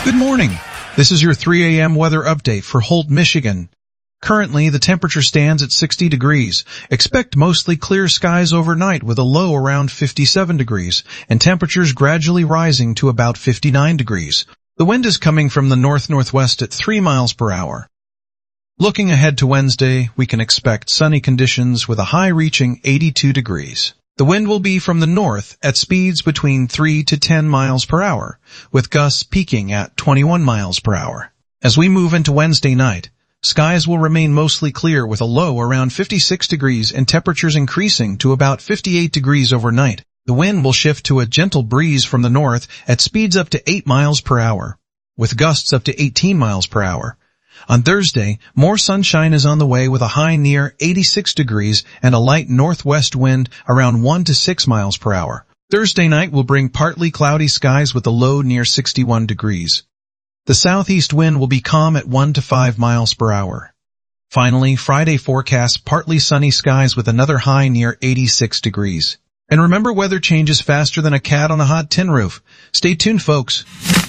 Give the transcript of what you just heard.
Good morning. This is your 3 a.m. weather update for Holt, Michigan. Currently, the temperature stands at 60 degrees. Expect mostly clear skies overnight with a low around 57 degrees and temperatures gradually rising to about 59 degrees. The wind is coming from the north-northwest at 3 miles per hour. Looking ahead to Wednesday, we can expect sunny conditions with a high reaching 82 degrees. The wind will be from the north at speeds between 3 to 10 miles per hour, with gusts peaking at 21 miles per hour. As we move into Wednesday night, skies will remain mostly clear with a low around 56 degrees and temperatures increasing to about 58 degrees overnight. The wind will shift to a gentle breeze from the north at speeds up to 8 miles per hour, with gusts up to 18 miles per hour. On Thursday, more sunshine is on the way with a high near 86 degrees and a light northwest wind around 1 to 6 miles per hour. Thursday night will bring partly cloudy skies with a low near 61 degrees. The southeast wind will be calm at 1 to 5 miles per hour. Finally, Friday forecasts partly sunny skies with another high near 86 degrees. And remember, weather changes faster than a cat on a hot tin roof. Stay tuned, folks.